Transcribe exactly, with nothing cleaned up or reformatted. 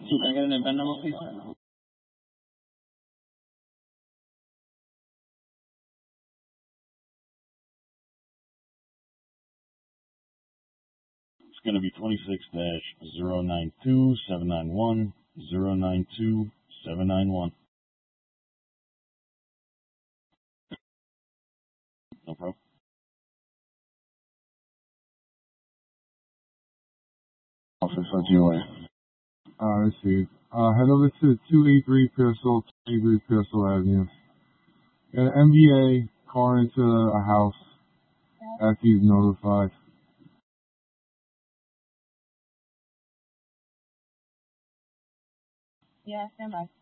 Can I get an event number, please? It's going to be twenty-six dash zero nine two seven nine one zero nine two seven nine one. No problem. Office of G O A. Uh, let's see. Uh, head over to two eighty-three Pearsall, two eighty-three Pearsall Avenue. Got an M B A car into a house after he's notified. Yeah, stand by.